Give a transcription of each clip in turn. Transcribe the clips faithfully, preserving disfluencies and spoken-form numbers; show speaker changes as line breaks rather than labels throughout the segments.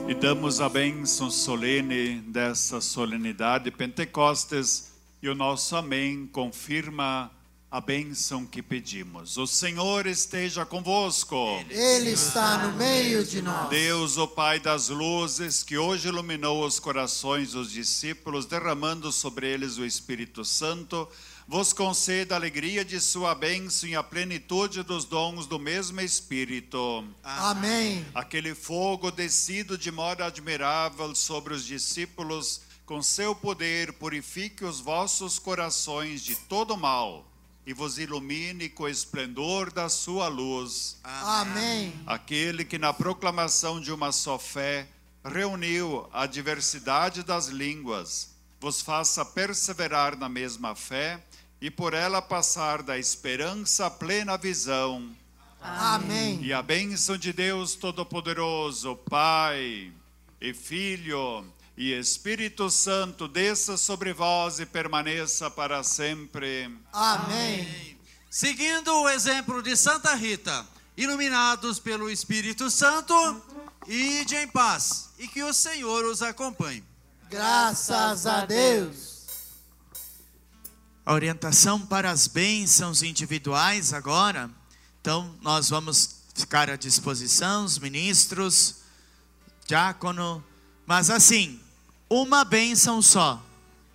E damos a bênção solene dessa solenidade de Pentecostes, e o nosso amém confirma a bênção que pedimos. O Senhor esteja convosco.
Ele está no meio de nós.
Deus, o Pai das luzes, que hoje iluminou os corações dos discípulos, derramando sobre eles o Espírito Santo, vos conceda a alegria de sua bênção e a plenitude dos dons do mesmo Espírito.
Amém.
Aquele fogo descido de modo admirável sobre os discípulos, com seu poder purifique os vossos corações de todo mal e vos ilumine com o esplendor da sua luz.
Amém.
Aquele que na proclamação de uma só fé reuniu a diversidade das línguas, vos faça perseverar na mesma fé e por ela passar da esperança à plena visão.
Amém.
E a bênção de Deus Todo-Poderoso, Pai e Filho e Espírito Santo, desça sobre vós e permaneça para sempre.
Amém.
Seguindo o exemplo de Santa Rita, iluminados pelo Espírito Santo, ide em paz e que o Senhor os acompanhe.
Graças a Deus.
A orientação para as bênçãos individuais agora. Então, nós vamos ficar à disposição, os ministros, diácono, mas assim, uma bênção só.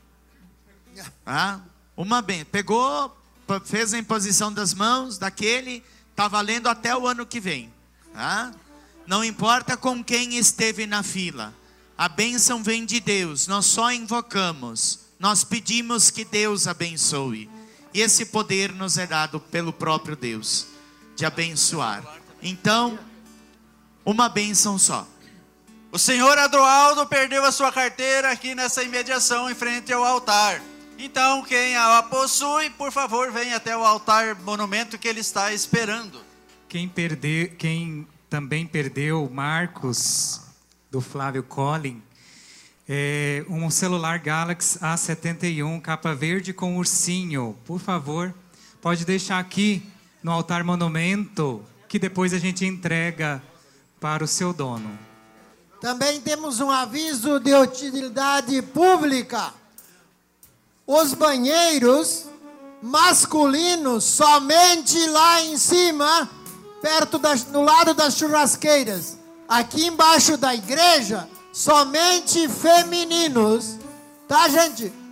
Ah, uma bênção. Pegou, fez a imposição das mãos daquele, está valendo até o ano que vem. Ah? Não importa com quem esteve na fila. A bênção vem de Deus, nós só invocamos. Nós pedimos que Deus abençoe. E esse poder nos é dado pelo próprio Deus, de abençoar. Então, uma bênção só.
O senhor Adroaldo perdeu a sua carteira aqui nessa imediação, em frente ao altar. Então, quem a possui, por favor, venha até o altar monumento que ele está esperando.
Quem, perder, quem também perdeu, Marcos, do Flávio Collin, é um celular Galaxy A setenta e um, capa verde com ursinho. Por favor, pode deixar aqui no altar monumento, que depois a gente entrega para o seu dono.
Também temos um aviso de utilidade pública. Os banheiros masculinos somente lá em cima, perto das, do lado das churrasqueiras. Aqui embaixo da igreja, somente femininos. Tá, gente?